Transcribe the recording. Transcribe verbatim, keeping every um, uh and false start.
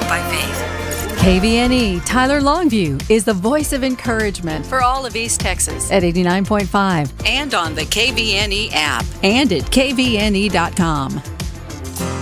by faith. K V N E Tyler Longview is the voice of encouragement For all of East Texas. at eighty-nine point five And on the K V N E app. and at K V N E dot com.